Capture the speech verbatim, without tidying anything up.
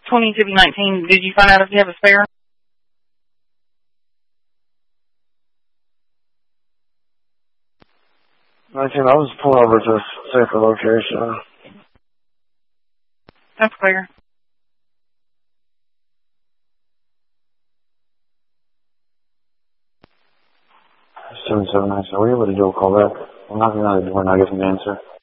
twenty to be nineteen. Did you find out if you have a spare? nineteen, I was pulling over to a safer location. That's clear. seven seven nine, so were you able to do a call back? I'm not going to, we're not getting the answer.